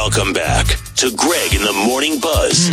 Welcome back to Greg in the Morning Buzz.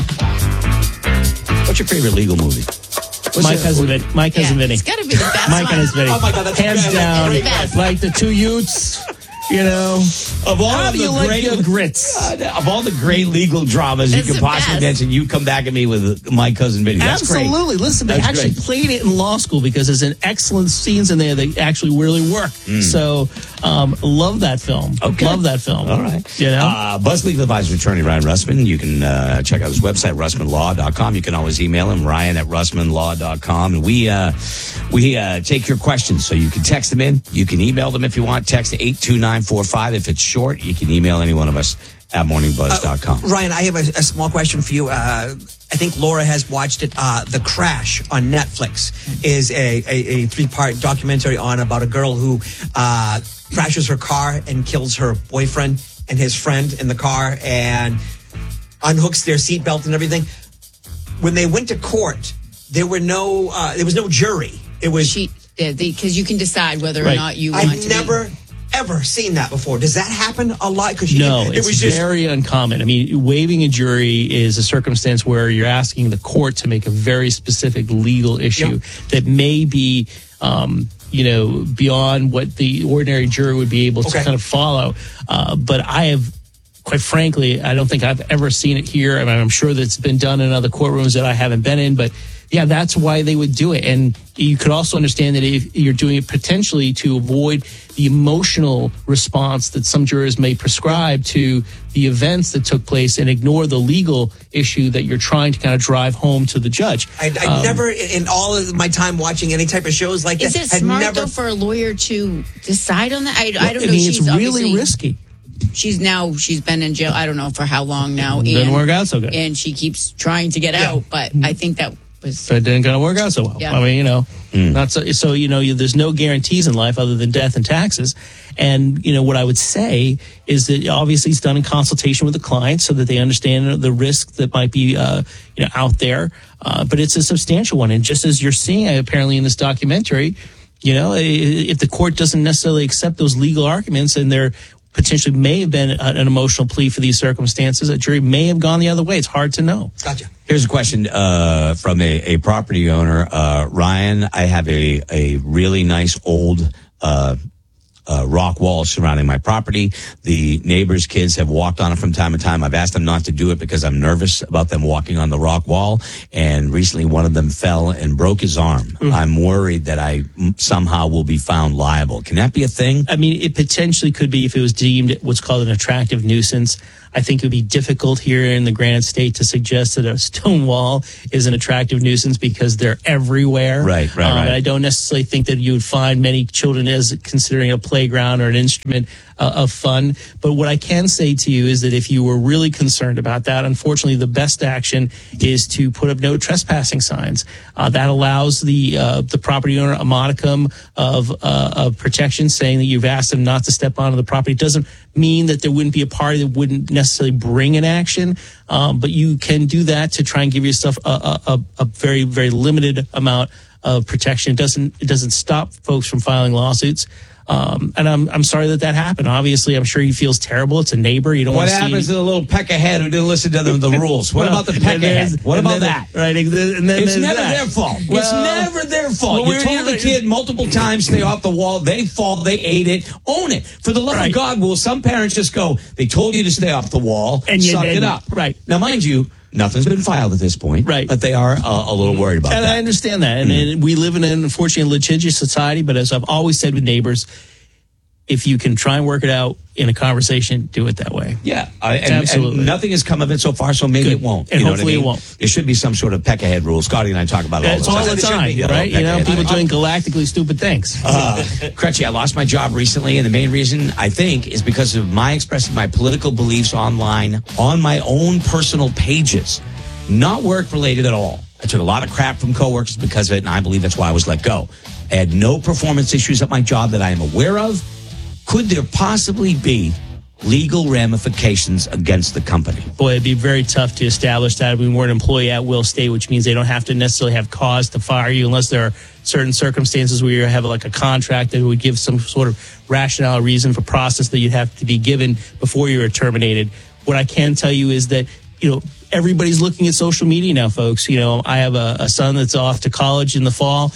What's your favorite legal movie? My Cousin Vinny. It's got to be the best My one. Cousin Vinny. Oh my God, that's hands the down. best. Like the two Utes. You know, Of all how of do the you like great your grits? Of all the great legal dramas It's you could the possibly best. mention, you come back at me with My Cousin Vinny. That's great. Absolutely. Listen, they That's actually great. played it in law school because there's an excellent scenes in there that actually really work. So, love that film. Okay. Love that film. All right. You know? Buzz Legal Advisor attorney Ryan Russman. You can check out his website, russmanlaw.com. You can always email him, ryan@russmanlaw.com. And we take your questions. So you can text them in. You can email them if you want. Text 82945. If it's short, you can email any one of us at morningbuzz.com. Ryan, I have a small question for you. I think Laura has watched it. The Crash on Netflix is a three-part documentary about a girl who crashes her car and kills her boyfriend and his friend in the car and unhooks their seatbelt and everything. When they went to court, there was no jury. It was Because you can decide whether or Right. not you want I've to. never ever seen that before. Does that happen a lot? Because No, it it's was just very uncommon. I mean, waiving a jury is a circumstance where you're asking the court to make a very specific legal issue that may be, beyond what the ordinary jury would be able to kind of follow. But I have, quite frankly, I don't think I've ever seen it here. I mean, I'm sure that it's been done in other courtrooms that I haven't been in, but yeah, that's why they would do it. And you could also understand that if you're doing it potentially to avoid the emotional response that some jurors may prescribe to the events that took place and ignore the legal issue that you're trying to kind of drive home to the judge. I never, in all of my time watching any type of shows like Is that, it smart though for a lawyer to decide on that? I don't know. I mean, She's it's really obviously- risky. She's been in jail. I don't know for how long now. Didn't work out so good. And she keeps trying to get out. But I think that was. So it didn't kind of work out so well. Yeah. I mean, not so. So there's no guarantees in life other than death and taxes. And what I would say is that obviously it's done in consultation with the client so that they understand the risk that might be out there. But it's a substantial one. And just as you're seeing apparently in this documentary, if the court doesn't necessarily accept those legal arguments and there potentially may have been an emotional plea for these circumstances, a jury may have gone the other way. It's hard to know. Gotcha. Here's a question from a property owner. Ryan, I have a really nice old rock wall surrounding my property. The neighbors' kids have walked on it from time to time. I've asked them not to do it because I'm nervous about them walking on the rock wall. And recently one of them fell and broke his arm. I'm worried that I somehow will be found liable. Can that be a thing? I mean, it potentially could be if it was deemed what's called an attractive nuisance. I think it would be difficult here in the Granite State to suggest that a stone wall is an attractive nuisance because they're everywhere. Right. And I don't necessarily think that you would find many children as considering a playground or an instrument of fun. But what I can say to you is that if you were really concerned about that, unfortunately, the best action is to put up no trespassing signs. That allows the property owner a modicum of protection, saying that you've asked them not to step onto the property. It doesn't mean that there wouldn't be a party that wouldn't necessarily bring an action, but you can do that to try and give yourself a very, very limited amount of protection. It doesn't stop folks from filing lawsuits. And I'm sorry that happened. Obviously, I'm sure he feels terrible. It's a neighbor. You don't What want to see. happens to the little peck ahead who didn't listen to the rules? What about the peck ahead? What about that? Right. And then It's there's never that. their fault. It's Well, never their fault. well, You told the kid multiple times, stay off the wall. They fall. They ate it. Own it. For the love of Right. God, will some parents just go, they told you to stay off the wall, And you suck didn't. it up. Right. Now, mind you, nothing's been filed at this point. Right. But they are a little worried about And that. I understand that. And we live in an unfortunately litigious society. But as I've always said with neighbors, if you can try and work it out in a conversation, do it that way. Yeah, Absolutely. And nothing has come of it so far, so maybe Good. it won't. And You know what I hopefully it mean? won't. There should be some sort of peck ahead rule. Scotty and I talk about it all It's the time. all the time, right? People doing galactically stupid things. Crutchy, I lost my job recently, and the main reason, I think, is because of my expressing my political beliefs online on my own personal pages. Not work-related at all. I took a lot of crap from coworkers because of it, and I believe that's why I was let go. I had no performance issues at my job that I am aware of. Could there possibly be legal ramifications against the company? Boy, it'd be very tough to establish that. We weren't an employee at will state, which means they don't have to necessarily have cause to fire you unless there are certain circumstances where you have like a contract that would give some sort of rationale or reason for process that you'd have to be given before you were terminated. What I can tell you is that, everybody's looking at social media now, folks. I have a son that's off to college in the fall.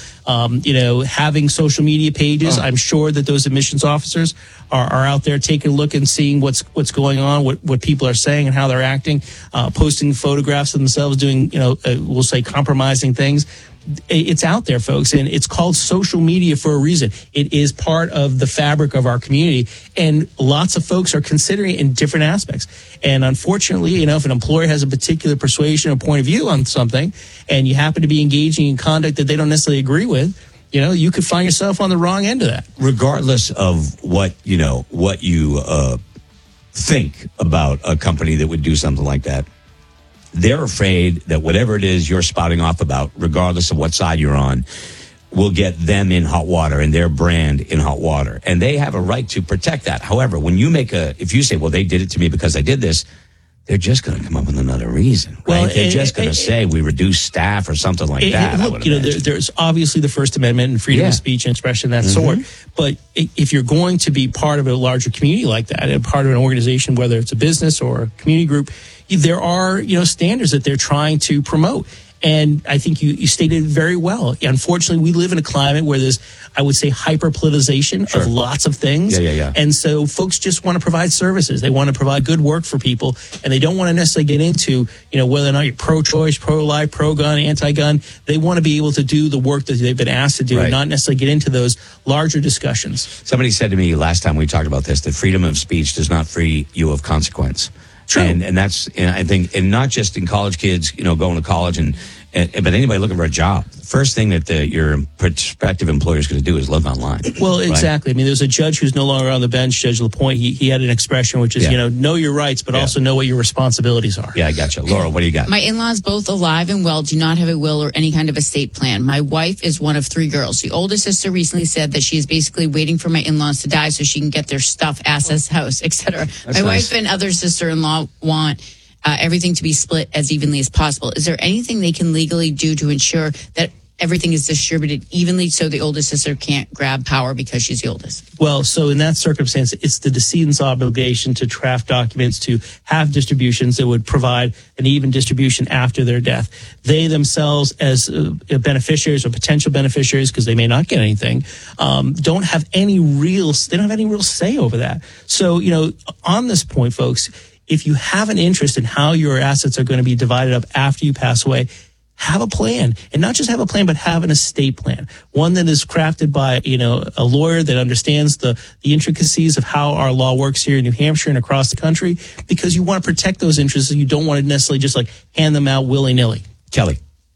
Having social media pages, I'm sure that those admissions officers are out there taking a look and seeing what's going on, what people are saying and how they're acting, posting photographs of themselves doing, we'll say compromising things. It's out there, folks, and it's called social media for a reason. It is part of the fabric of our community, and lots of folks are considering it in different aspects. And unfortunately, if an employer has a particular persuasion or point of view on something, and you happen to be engaging in conduct that they don't necessarily agree with, you could find yourself on the wrong end of that. Regardless of what you think about a company that would do something like that, they're afraid that whatever it is you're spouting off about, regardless of what side you're on, will get them in hot water and their brand in hot water. And they have a right to protect that. However, when you if you say, well, they did it to me because I did this, they're just going to come up with another reason, right? Well, they're just going to say we reduce staff or something like that. Look, there's obviously the First Amendment and freedom of speech and expression, that sort. But if you're going to be part of a larger community like that, and part of an organization, whether it's a business or a community group, there are, standards that they're trying to promote. And I think you stated it very well. Unfortunately, we live in a climate where there's, I would say, hyper-politicization of lots of things. Yeah. And so folks just want to provide services. They want to provide good work for people. And they don't want to necessarily get into, whether or not you're pro-choice, pro-life, pro-gun, anti-gun. They want to be able to do the work that they've been asked to do and not necessarily get into those larger discussions. Somebody said to me last time we talked about this, that freedom of speech does not free you of consequence. True. And that's, I think, and not just in college kids, going to college, but anybody looking for a job. The first thing that your prospective employer is going to do is live online. Well, exactly. Right? I mean, there's a judge who's no longer on the bench, Judge LaPointe. He had an expression which is, know your rights, but also know what your responsibilities are. Yeah, I got you. Laura, what do you got? My in-laws, both alive and well, do not have a will or any kind of estate plan. My wife is one of 3 girls. The oldest sister recently said that she is basically waiting for my in-laws to die so she can get their stuff, assets, house, etc. My wife and other sister-in-law want everything to be split as evenly as possible. Is there anything they can legally do to ensure that everything is distributed evenly so the oldest sister can't grab power because she's the oldest? Well, so in that circumstance, it's the decedent's obligation to draft documents to have distributions that would provide an even distribution after their death. They themselves, as beneficiaries or potential beneficiaries, because they may not get anything, don't have any real say over that. So, on this point, folks, if you have an interest in how your assets are going to be divided up after you pass away, have a plan. And not just have a plan, but have an estate plan. One that is crafted by, a lawyer that understands the intricacies of how our law works here in New Hampshire and across the country, because you want to protect those interests and you don't want to necessarily just hand them out willy-nilly. Kelly.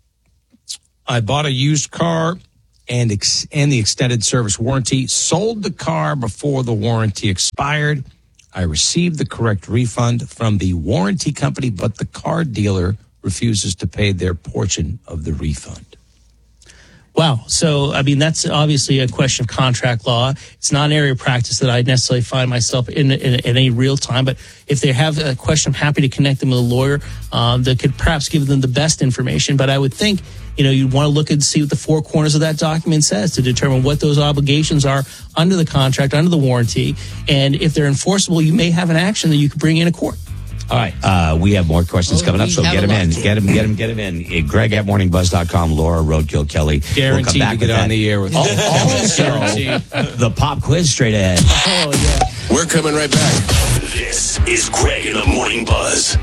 I bought a used car and the extended service warranty, sold the car before the warranty expired. I received the correct refund from the warranty company, but the car dealer refuses to pay their portion of the refund. Wow. So, that's obviously a question of contract law. It's not an area of practice that I necessarily find myself in any real time. But if they have a question, I'm happy to connect them with a lawyer that could perhaps give them the best information. But I would think, you'd want to look and see what the 4 corners of that document says to determine what those obligations are under the contract, under the warranty. And if they're enforceable, you may have an action that you could bring in a court. All right. We have more questions coming up, so get them in. Get them in. Greg at morningbuzz.com, Laura, Roadkill, Kelly. Guaranteed we'll come back to get on the air with also, the pop quiz straight ahead. Oh, yeah. We're coming right back. This is Greg in the Morning Buzz.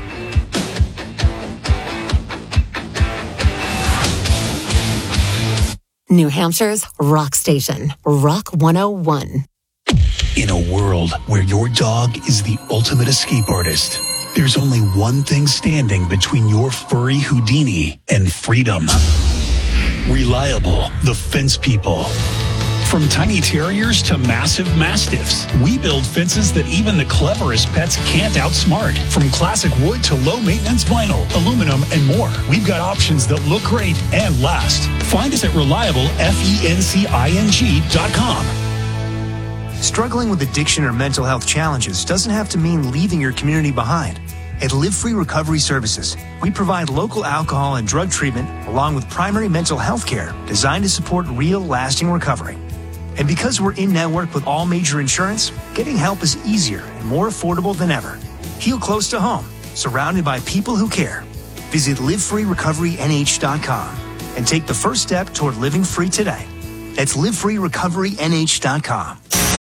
New Hampshire's rock station, Rock 101. In a world where your dog is the ultimate escape artist, there's only one thing standing between your furry Houdini and freedom. Reliable, the fence people. From tiny terriers to massive mastiffs, we build fences that even the cleverest pets can't outsmart. From classic wood to low-maintenance vinyl, aluminum, and more, we've got options that look great and last. Find us at ReliableFencing.com. Struggling with addiction or mental health challenges doesn't have to mean leaving your community behind. At Live Free Recovery Services, we provide local alcohol and drug treatment along with primary mental health care designed to support real, lasting recovery. And because we're in network with all major insurance, getting help is easier and more affordable than ever. Heal close to home, surrounded by people who care. Visit LiveFreeRecoveryNH.com and take the first step toward living free today. That's LiveFreeRecoveryNH.com.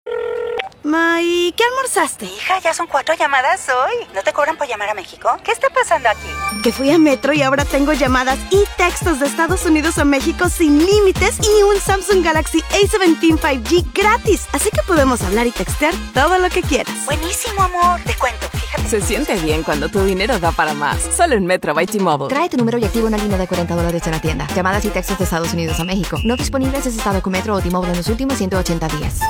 ¿Y qué almorzaste? Hija, ya son 4 llamadas hoy. ¿No te cobran por llamar a México? ¿Qué está pasando aquí? Que fui a Metro y ahora tengo llamadas y textos de Estados Unidos a México sin límites y un Samsung Galaxy A17 5G gratis. Así que podemos hablar y textear todo lo que quieras. Buenísimo, amor. Te cuento, fíjate. Se siente bien cuando tu dinero da para más. Solo en Metro by T-Mobile. Trae tu número y activa una línea de $40 en la tienda. Llamadas y textos de Estados Unidos a México. No disponibles en estado con Metro o T-Mobile en los últimos 180 días.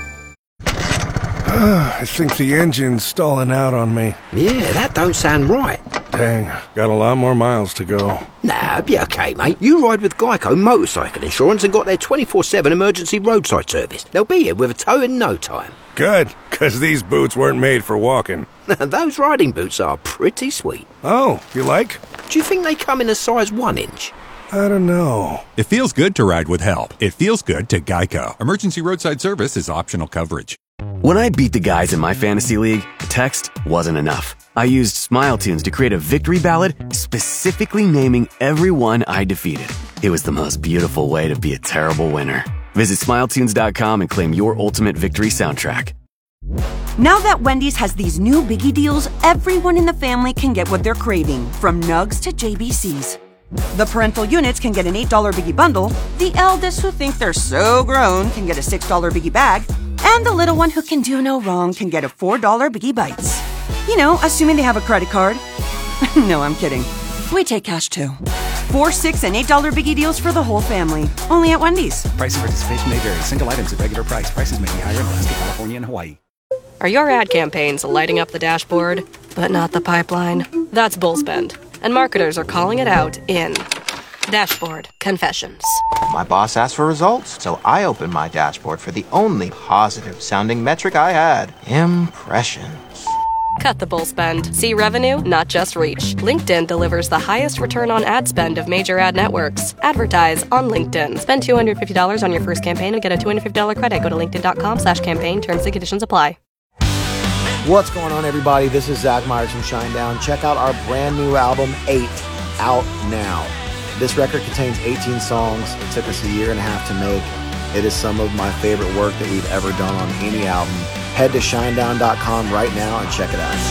I think the engine's stalling out on me. Yeah, that don't sound right. Dang, got a lot more miles to go. Nah, it'll be okay, mate. You ride with Geico Motorcycle Insurance and got their 24/7 emergency roadside service. They'll be here with a tow in no time. Good, because these boots weren't made for walking. Those riding boots are pretty sweet. Oh, you like? Do you think they come in a size 1 inch? I don't know. It feels good to ride with help. It feels good to Geico. Emergency roadside service is optional coverage. When I beat the guys in my fantasy league, text wasn't enough. I used Smile Tunes to create a victory ballad specifically naming everyone I defeated. It was the most beautiful way to be a terrible winner. Visit SmileTunes.com and claim your ultimate victory soundtrack. Now that Wendy's has these new Biggie deals, everyone in the family can get what they're craving, from Nugs to JBCs. The parental units can get an $8 Biggie bundle, the eldest who think they're so grown can get a $6 Biggie bag, and the little one who can do no wrong can get a $4 Biggie Bites. You know, assuming they have a credit card. No, I'm kidding. We take cash too. 4, $6, and $8 Biggie deals for the whole family. Only at Wendy's. Price and participation may vary. Single items at regular price. Prices may be higher in Alaska, California, and Hawaii. Are your ad campaigns lighting up the dashboard, but not the pipeline? That's Bullspend. And marketers are calling it out in Dashboard Confessions. My boss asked for results, so I opened my dashboard for the only positive-sounding metric I had. Impressions. Cut the bull spend. See revenue, not just reach. LinkedIn delivers the highest return on ad spend of major ad networks. Advertise on LinkedIn. Spend $250 on your first campaign and get a $250 credit. Go to linkedin.com/campaign. Terms and conditions apply. What's going on, everybody? This is Zach Myers from Shinedown. Check out our brand new album, 8, out now. This record contains 18 songs. It took us a year and a half to make. It is some of my favorite work that we've ever done on any album. Head to shinedown.com right now and check it out.